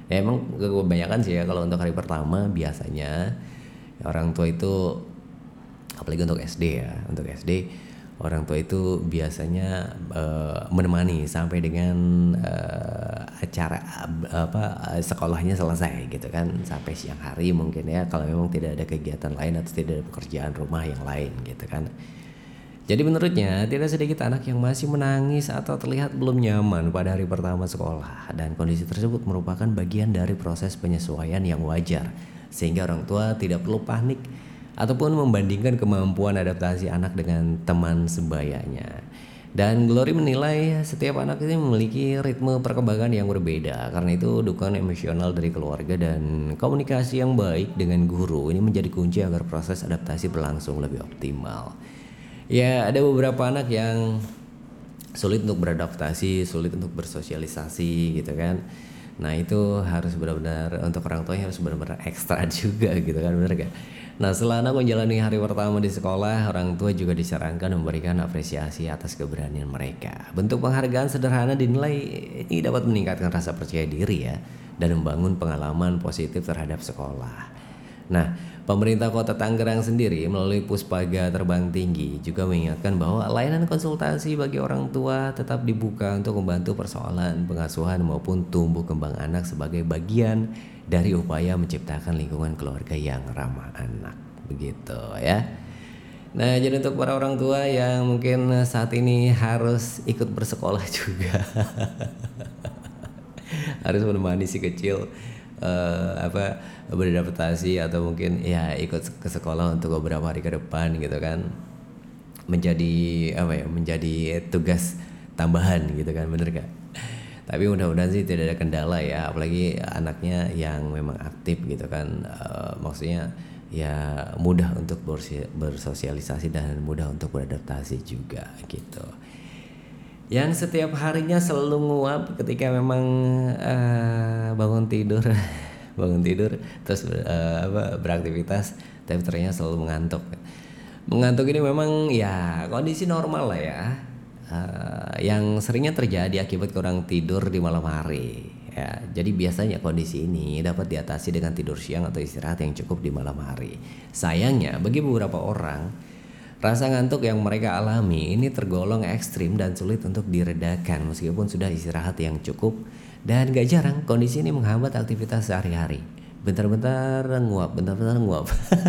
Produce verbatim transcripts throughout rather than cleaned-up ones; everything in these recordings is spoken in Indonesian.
Ya emang kebanyakan sih ya kalau untuk hari pertama biasanya orang tua itu, apalagi untuk S D ya, untuk S D orang tua itu biasanya eh, menemani sampai dengan eh, acara ab- apa sekolahnya selesai gitu kan, sampai siang hari mungkin ya, kalau memang tidak ada kegiatan lain atau tidak ada pekerjaan rumah yang lain gitu kan. Jadi menurutnya tidak sedikit anak yang masih menangis atau terlihat belum nyaman pada hari pertama sekolah, dan kondisi tersebut merupakan bagian dari proses penyesuaian yang wajar, sehingga orang tua tidak perlu panik ataupun membandingkan kemampuan adaptasi anak dengan teman sebayanya. Dan Glory menilai setiap anak ini memiliki ritme perkembangan yang berbeda. Karena itu dukungan emosional dari keluarga dan komunikasi yang baik dengan guru ini menjadi kunci agar proses adaptasi berlangsung lebih optimal. Ya, ada beberapa anak yang sulit untuk beradaptasi, sulit untuk bersosialisasi gitu kan. Nah itu harus benar-benar, untuk orang tuanya harus benar-benar ekstra juga gitu kan, benar gak? Nah setelah anak menjalani hari pertama di sekolah, orang tua juga disarankan memberikan apresiasi atas keberanian mereka. Bentuk penghargaan sederhana dinilai ini dapat meningkatkan rasa percaya diri ya, dan membangun pengalaman positif terhadap sekolah. Nah, pemerintah Kota Tangerang sendiri melalui Puspaga Terbang Tinggi juga mengingatkan bahwa layanan konsultasi bagi orang tua tetap dibuka untuk membantu persoalan pengasuhan maupun tumbuh kembang anak sebagai bagian dari upaya menciptakan lingkungan keluarga yang ramah anak. Begitu ya. Nah, jadi untuk para orang tua yang mungkin saat ini harus ikut bersekolah juga, harus menemani si kecil eh, apa beradaptasi atau mungkin ya ikut ke sekolah untuk beberapa hari ke depan gitu kan, menjadi apa ya, menjadi tugas tambahan gitu kan, bener gak? Tapi mudah-mudahan sih tidak ada kendala ya, apalagi anaknya yang memang aktif gitu kan. Eh, maksudnya ya mudah untuk bersi- bersosialisasi dan mudah untuk beradaptasi juga gitu. Yang setiap harinya selalu nguap ketika memang eh, bangun tidur, bangun tidur terus eh, apa beraktivitas, tapi ternyata selalu mengantuk. Mengantuk ini memang ya kondisi normal lah ya, eh, yang seringnya terjadi akibat kurang tidur di malam hari. Ya, jadi biasanya kondisi ini dapat diatasi dengan tidur siang atau istirahat yang cukup di malam hari. Sayangnya bagi beberapa orang, rasa ngantuk yang mereka alami ini tergolong ekstrim dan sulit untuk diredakan meskipun sudah istirahat yang cukup, dan gak jarang kondisi ini menghambat aktivitas sehari-hari. Bentar-bentar nguap, bentar-bentar nguap.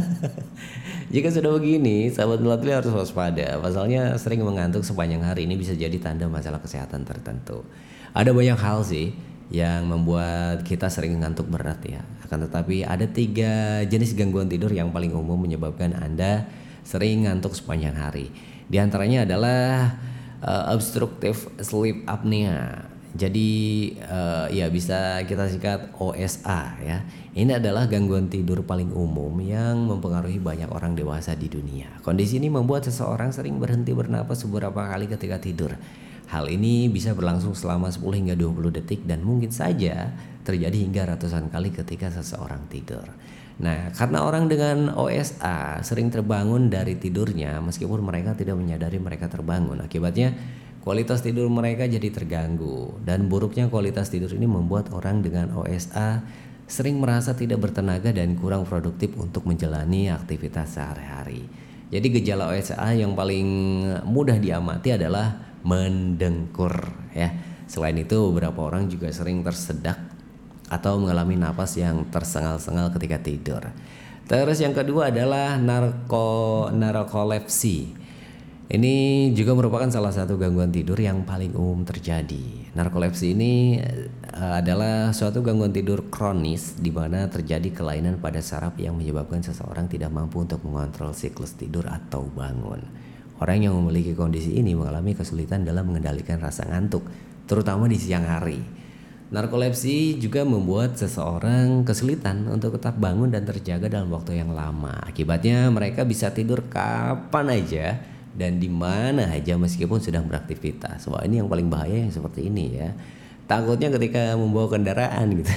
Jika sudah begini, sahabat Melatih harus waspada. Pasalnya sering mengantuk sepanjang hari ini bisa jadi tanda masalah kesehatan tertentu. Ada banyak hal sih yang membuat kita sering ngantuk berat ya. Akan tetapi ada tiga jenis gangguan tidur yang paling umum menyebabkan Anda sering ngantuk sepanjang hari. Di antaranya adalah uh, obstructive sleep apnea. Jadi uh, ya bisa kita singkat O S A ya. Ini adalah gangguan tidur paling umum yang mempengaruhi banyak orang dewasa di dunia. Kondisi ini membuat seseorang sering berhenti bernapas beberapa kali ketika tidur. Hal ini bisa berlangsung selama sepuluh hingga dua puluh detik dan mungkin saja terjadi hingga ratusan kali ketika seseorang tidur. Nah, karena orang dengan O S A sering terbangun dari tidurnya meskipun mereka tidak menyadari mereka terbangun. Akibatnya kualitas tidur mereka jadi terganggu, dan buruknya kualitas tidur ini membuat orang dengan O S A sering merasa tidak bertenaga dan kurang produktif untuk menjalani aktivitas sehari-hari. Jadi gejala O S A yang paling mudah diamati adalah mendengkur ya. Selain itu beberapa orang juga sering tersedak atau mengalami napas yang tersengal-sengal ketika tidur. Terus yang kedua adalah narko narkolepsi. Ini juga merupakan salah satu gangguan tidur yang paling umum terjadi. Narkolepsi ini uh, adalah suatu gangguan tidur kronis di mana terjadi kelainan pada saraf yang menyebabkan seseorang tidak mampu untuk mengontrol siklus tidur atau bangun. Orang yang memiliki kondisi ini mengalami kesulitan dalam mengendalikan rasa ngantuk, terutama di siang hari. Narkolepsi juga membuat seseorang kesulitan untuk tetap bangun dan terjaga dalam waktu yang lama. Akibatnya mereka bisa tidur kapan aja dan di mana aja meskipun sedang beraktivitas. Wah, ini yang paling bahaya yang seperti ini ya. Takutnya ketika membawa kendaraan gitu.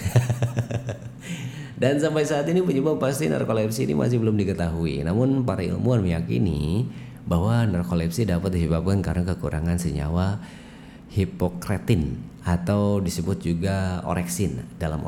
Dan sampai saat ini penyebab pasti narkolepsi ini masih belum diketahui. Namun para ilmuwan meyakini bahwa narkolepsi dapat disebabkan karena kekurangan senyawa hipokretin atau disebut juga oreksin dalam